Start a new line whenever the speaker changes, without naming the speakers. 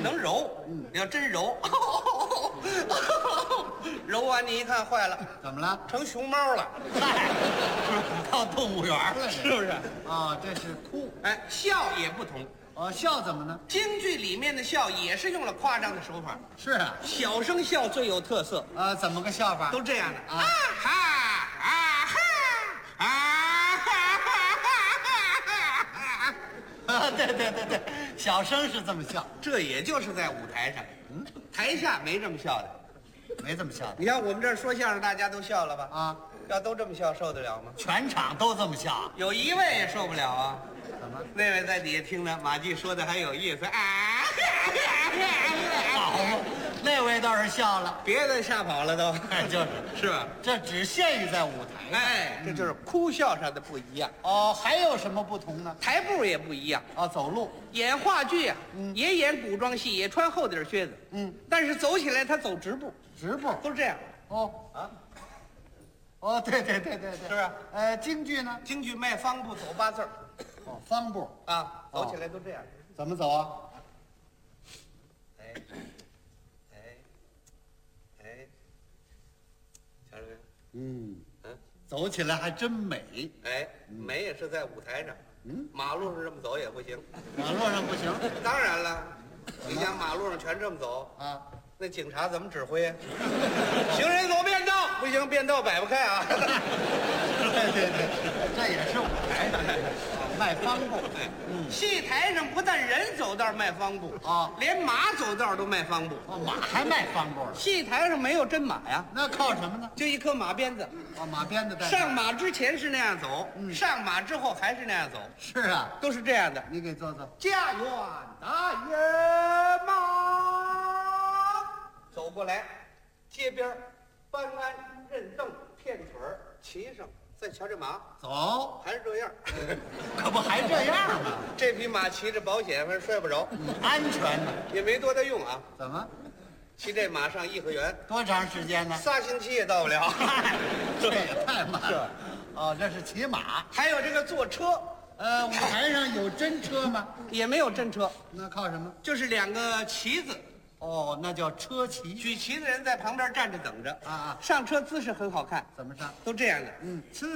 能揉，你要真揉，揉完你一看坏了，
怎么了？
成熊猫了，
嗨，到动物园了，
是不是？
啊，这是哭。
哎，笑也不同，
哦，笑怎么呢？
京剧里面的笑也是用了夸张的手法，
是啊，
小声笑最有特色，
怎么个笑法？
都这样的
啊
哈啊哈啊哈哈，
对，小声是这么笑，
这也就是在舞台上，台下没这么笑的。
没这么笑的
你看我们这儿说相声，大家都笑了吧？
啊。
要都这么笑，受得了吗？
全场都这么笑，
有一位也受不了啊。
怎么？
那位在底下听着，马季说的还有意思啊，
好嘛，那位倒是笑了，
别的吓跑了都，
就是
吧？
这只限于在舞台上。
哎，这就是哭笑上的不一样。
哦，还有什么不同呢？
台步也不一样，
哦，走路，
演话剧啊，也演古装戏，也穿厚底靴子，但是走起来他走直步，
直步。
都这样。
哦啊，哦，对，是
不是？
京剧呢？
京剧迈方步走8字儿
哦，方步
啊，走起来都这样。
怎么走啊？
哎，瞧着没？
走起来还真美。
哎，美也是在舞台上，马路上这么走也不行。
马路上不行
当然了，你想马路上全这么走，
啊。
那警察怎么指挥啊？行人走便道，不行，便道摆不开啊。
对，这也是舞台上迈方步。
戏台上不但人走道迈方步
啊
连马走道都迈方步。
哦，马还迈方步了？
戏台上没有真马呀，
那靠什么呢？
就一颗马鞭子。
哦，马鞭子带
上马之前是那样走，上马之后还是那样走，
是啊，
都是这样的。
你给做做。
家园大野马，走过来，街边搬鞍认凳片腿儿骑上，再瞧这马，
走，
还是这样。
可不还这样吗？
这匹马骑着保险，反正摔不着，
安全呢？
也没多大用啊。
怎么？
骑这马上颐和园
多长时间呢？
3星期也到不了。
这也太慢了。哦，这是骑马。
还有这个坐车，
舞台上有真车吗？
也没有真车，
那靠什么？
就是2个旗子，
哦，那叫车骑。
举旗的人在旁边站着等着。
啊，
上车姿势很好看，
怎么上？
都这样的。
吃